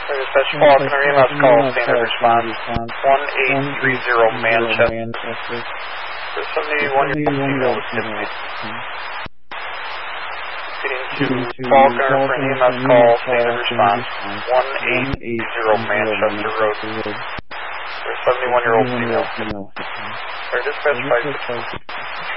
Dispatch Faulkner, EMS call, standard response, 1830 Manchester. There's 71-year-old female with dyspnea. Proceeding to Faulkner for an EMS call, standard response, 1830 Manchester Road. There's 71-year-old female. Dispatch 5.